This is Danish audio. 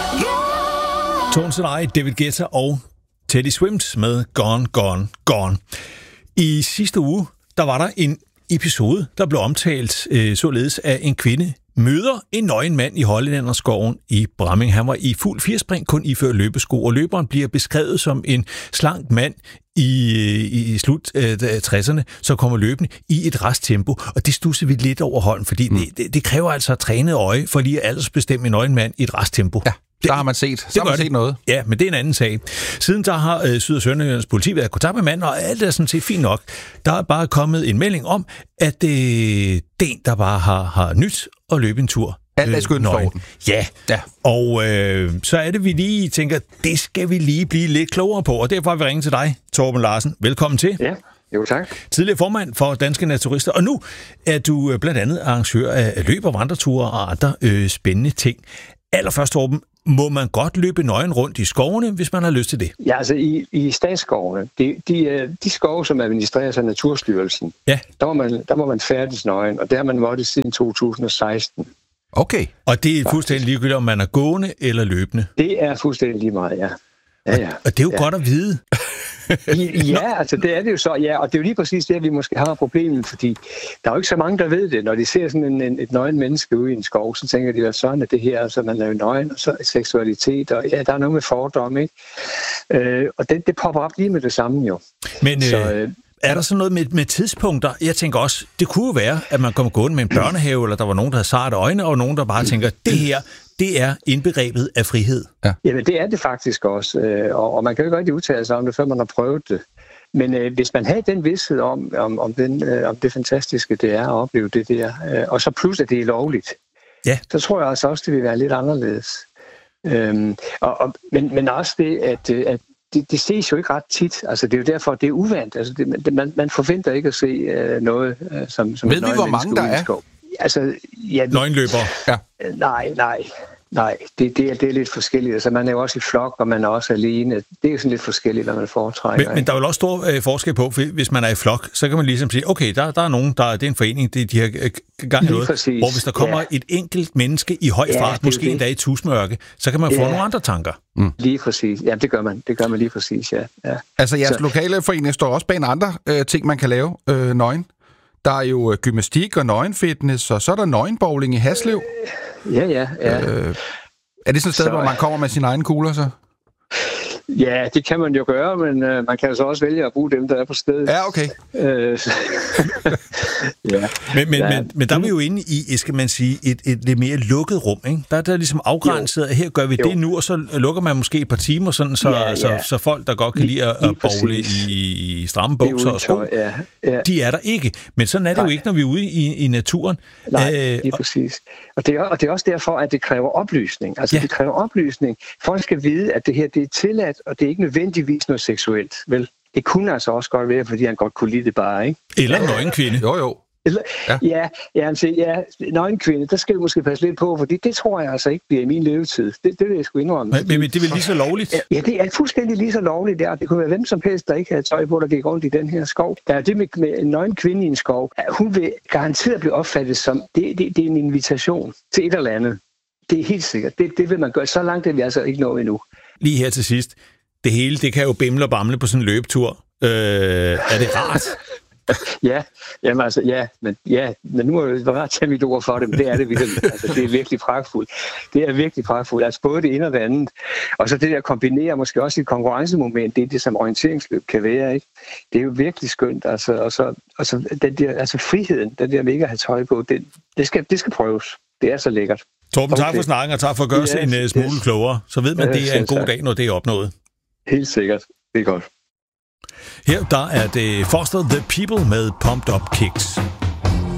Tones and I, David Guetta og Teddy Swims med Gone, Gone, Gone. I sidste uge, der var der en episode, der blev omtalt således, at en kvinde møder en nøgen mand i Hollænderskoven i Bramming. Han var i fuld firspring, kun iført løbesko, og løberen bliver beskrevet som en slank mand i slut 60'erne, så kommer løbende i et rask tempo, og det stusser vi lidt over Holm, fordi det kræver altså trænet øje for lige at aldersbestemme en nøgen mand i et rask tempo. Ja. Der har man set. Så har man set noget. Ja, men det er en anden sag. Siden der har Syd- og Sønderjyllands politi været i kontakt med manden, og alt er sådan set fint nok. Der er bare kommet en melding om, at det er en, der bare har nyt at løbe en tur. Alt er skønt for orden. Ja. Og så er det, vi lige tænker, det skal vi lige blive lidt klogere på, og derfor har vi ringet til dig, Torben Larsen. Velkommen til. Ja, jo tak. Tidligere formand for Danske Naturister, og nu er du blandt andet arrangør af løb- og vandreture og andre spændende ting. Allerførst, Torben, må man godt løbe nøgen rundt i skovene, hvis man har lyst til det? Ja, altså i statsskovene, de skove, som administreres af Naturstyrelsen, ja. der må man færdes nøgen, og det har man måttet siden 2016. Okay. Og det er fuldstændig ligegyldigt, om man er gående eller løbende? Det er fuldstændig lige meget, ja. Og det er jo godt at vide. Ja, altså det er det jo så, ja, og det er jo lige præcis det, vi måske har problemet, fordi der er jo ikke så mange, der ved det. Når de ser sådan et nøgen menneske ude i en skov, så tænker de, at sådan er det her, så man er jo nøgen, og så seksualitet, og ja, der er noget med fordomme, ikke? Og det popper op lige med det samme jo. Men er der sådan noget med tidspunkter? Jeg tænker også, det kunne jo være, at man kommer gående med en børnehave, eller der var nogen, der havde sarte øjne, og nogen, der bare tænker, det her, det er indbegrebet af frihed. Ja. Jamen, det er det faktisk også, og man kan jo ikke rigtig udtale sig om det, før man har prøvet det. Men hvis man havde den vidsthed om det fantastiske, det er at opleve det der, og så plus, at det er lovligt, så tror jeg også, det vil være lidt anderledes. Men også det, at det ses jo ikke ret tit. Altså, det er jo derfor, det er uvandt. Altså, man forventer ikke at se noget, som ved vi, hvor mange der er? Altså, ja, nøgenløbere? Ja. Nej, det er lidt forskelligt. Altså, man er jo også i flok, og man er også alene. Det er jo sådan lidt forskelligt, hvad man foretrækker. Men der er jo også stor forskel på, hvis man er i flok, så kan man ligesom sige, okay, der er nogen, det er en forening, de har gang i noget. Præcis. Hvor hvis der kommer et enkelt menneske i høj fart, måske endda i tusmørke, så kan man få nogle andre tanker. Lige præcis. Ja, det gør man. Det gør man lige præcis, ja. Altså, jeres lokale forening står også bag andre ting, man kan lave nøgen. Der er jo gymnastik og nøgenfitness, og så er der nøgenbowling i Haslev. Ja. Er det sådan et sted, hvor man kommer med sine egne kugler, så? Ja, det kan man jo gøre, men man kan så også vælge at bruge dem, der er på stedet. Ja, okay. Men der er vi jo inde i, skal man sige, et lidt mere lukket rum, ikke? Der er ligesom afgrænset, at her gør vi det nu, og så lukker man måske et par timer, sådan, så folk, der godt kan lide at bowle i stramme bukser og sko, de er der ikke. Men sådan er det jo ikke, når vi er ude i naturen. Nej, lige præcis. Og det er også derfor, at det kræver oplysning. Altså, det kræver oplysning. Folk skal vide, at det her, det er tilladt, og det er ikke nødvendigvis noget seksuelt, vel? Det kunne altså også godt være, fordi han godt kunne lide det bare, ikke? Eller en nøgenkvinde. Jo. Nøgenkvinde, der skal vi måske passe lidt på, fordi det tror jeg altså ikke bliver i min levetid. Det vil jeg sgu indrømme. Men det er vel lige så lovligt? Ja, det er fuldstændig lige så lovligt der. Det kunne være hvem som helst, der ikke havde tøj på, der gik rundt i den her skov. Der er det med en nøgenkvinde i en skov. Hun vil garanteret blive opfattet som, det er en invitation til et eller andet. Det er helt sikkert. Det vil man gøre. Så langt er vi altså ikke nået endnu. Lige her til sidst. Det hele, det kan jo bimle og bamle på sådan en løbetur. Er det rart? Men nu må jeg bare tage mit ord for det, men det er det virkelig. Altså, det er virkelig pragtfuldt. Det er virkelig pragtfuldt. Altså både det ene og det andet. Og så det der kombinerer måske også et konkurrencemoment, det er det, som orienteringsløb kan være, ikke? Det er jo virkelig skønt. Altså, og så den der, altså friheden, den der med ikke at have tøj på, det skal prøves. Det er så lækkert. Torben, tak for snakken, og tak for at gøre sig en smule klogere. Så ved man, at det er en god dag, når det er opnået. Helt sikkert. Det er godt. Her der er det Foster the People med Pumped Up Kicks.